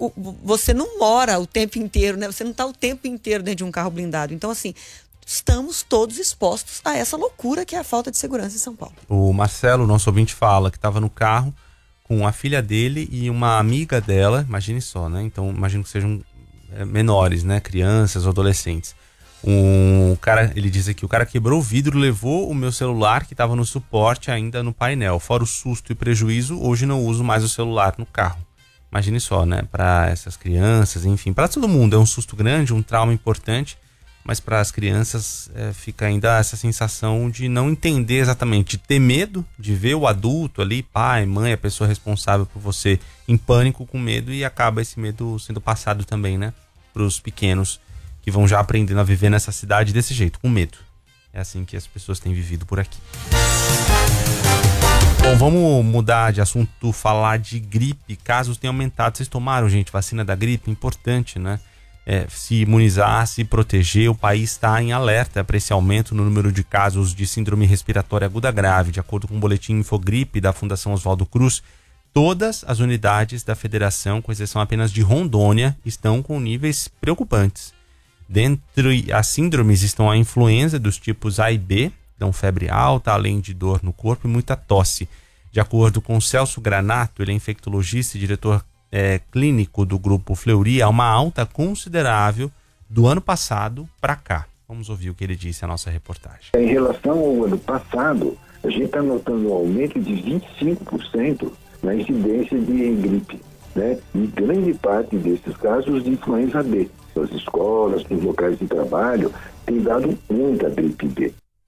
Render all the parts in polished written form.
você não mora o tempo inteiro, né? Você não está o tempo inteiro dentro de um carro blindado. Então, assim, estamos todos expostos a essa loucura que é a falta de segurança em São Paulo. O Marcelo, nosso ouvinte, fala que estava no carro com a filha dele e uma amiga dela, imagine só, né? Então, imagino que sejam menores, né? Crianças ou adolescentes. Ele diz aqui, o cara quebrou o vidro, levou o meu celular que estava no suporte ainda no painel. Fora o susto e prejuízo, hoje não uso mais o celular no carro. Imagine só, né? Para essas crianças, enfim, para todo mundo é um susto grande, um trauma importante, mas para as crianças fica ainda essa sensação de não entender exatamente, de ter medo de ver o adulto ali, pai, mãe, a pessoa responsável por você em pânico, com medo, e acaba esse medo sendo passado também, né? Para os pequenos que vão já aprendendo a viver nessa cidade desse jeito, com medo. É assim que as pessoas têm vivido por aqui. Bom, vamos mudar de assunto, falar de gripe. Casos têm aumentado. Vocês tomaram, gente, vacina da gripe? Importante, né? Se imunizar, se proteger. O país está em alerta para esse aumento no número de casos de síndrome respiratória aguda grave. De acordo com o boletim Infogripe da Fundação Oswaldo Cruz, todas as unidades da federação, com exceção apenas de Rondônia, estão com níveis preocupantes. Dentre as síndromes estão a influenza dos tipos A e B, então febre alta, além de dor no corpo e muita tosse. De acordo com Celso Granato, ele é infectologista e diretor clínico do grupo Fleury, há uma alta considerável do ano passado para cá. Vamos ouvir o que ele disse na nossa reportagem. Em relação ao ano passado, a gente está notando um aumento de 25% na incidência de gripe, né? E grande parte desses casos de influenza B. As escolas, nos locais de trabalho, tem dado muita gripe B.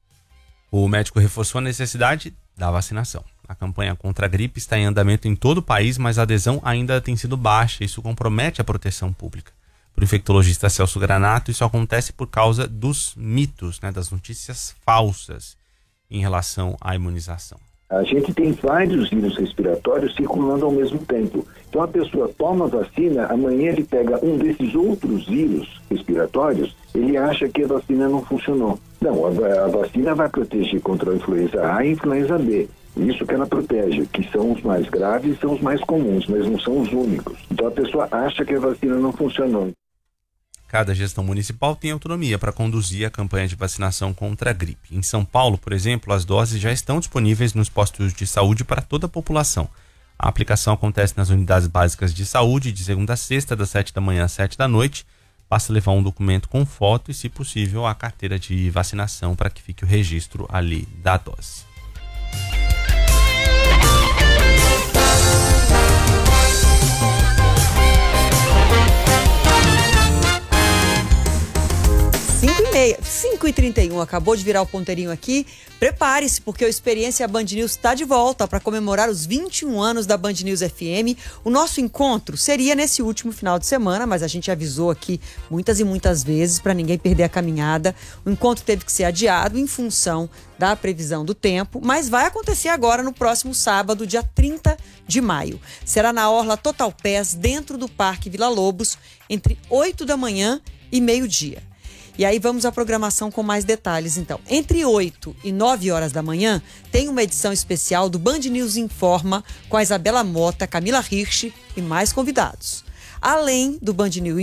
O médico reforçou a necessidade da vacinação. A campanha contra a gripe está em andamento em todo o país, mas a adesão ainda tem sido baixa. Isso compromete a proteção pública. Para o infectologista Celso Granato, isso acontece por causa dos mitos, né, das notícias falsas em relação à imunização. A gente tem vários vírus respiratórios circulando ao mesmo tempo. Então a pessoa toma a vacina, amanhã ele pega um desses outros vírus respiratórios, ele acha que a vacina não funcionou. Não, a vacina vai proteger contra a influenza A e a influenza B. Isso que ela protege, que são os mais graves e são os mais comuns, mas não são os únicos. Então a pessoa acha que a vacina não funcionou. Cada gestão municipal tem autonomia para conduzir a campanha de vacinação contra a gripe. Em São Paulo, por exemplo, as doses já estão disponíveis nos postos de saúde para toda a população. A aplicação acontece nas unidades básicas de saúde de segunda a sexta, das 7 da manhã às 7 da noite. Basta levar um documento com foto e, se possível, a carteira de vacinação para que fique o registro ali da dose. meia, 5h31, acabou de virar o ponteirinho aqui. Prepare-se, porque o Experiência Band News está de volta para comemorar os 21 anos da Band News FM. O nosso encontro seria nesse último final de semana, mas a gente avisou aqui muitas e muitas vezes para ninguém perder a caminhada. O encontro teve que ser adiado em função da previsão do tempo, mas vai acontecer agora no próximo sábado, dia 30 de maio. Será na Orla Total Pass, dentro do Parque Vila Lobos, entre 8 da manhã e meio-dia. E aí vamos à programação com mais detalhes, então. Entre 8 e 9 horas da manhã, tem uma edição especial do Band News Informa, com a Isabela Mota, Camila Hirsch e mais convidados. Além do Band News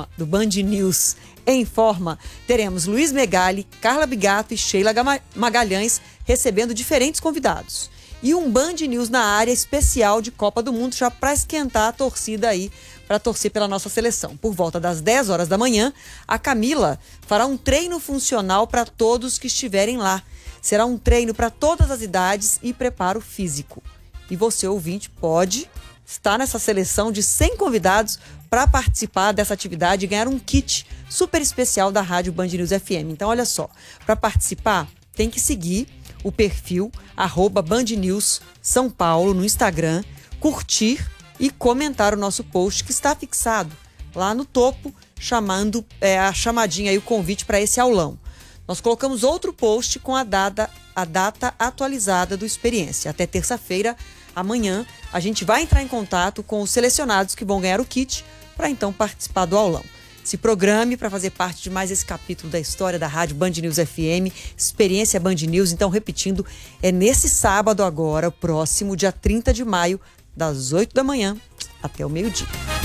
Informa, teremos Luiz Megali, Carla Bigato e Sheila Magalhães recebendo diferentes convidados. E um Band News na área especial de Copa do Mundo, já para esquentar a torcida aí, para torcer pela nossa seleção. Por volta das 10 horas da manhã, a Camila fará um treino funcional para todos que estiverem lá. Será um treino para todas as idades e preparo físico. E você, ouvinte, pode estar nessa seleção de 100 convidados para participar dessa atividade e ganhar um kit super especial da Rádio Band News FM. Então, olha só, para participar, tem que seguir o perfil @Band News São Paulo no Instagram, curtir e comentar o nosso post que está fixado lá no topo, chamando a chamadinha aí, o convite para esse aulão. Nós colocamos outro post com a data atualizada do Experiência. Até terça-feira, amanhã, a gente vai entrar em contato com os selecionados que vão ganhar o kit para então participar do aulão. Se programe para fazer parte de mais esse capítulo da história da Rádio Band News FM, Experiência Band News. Então, repetindo, é nesse sábado agora, o próximo, dia 30 de maio, das 8 da manhã até o meio-dia.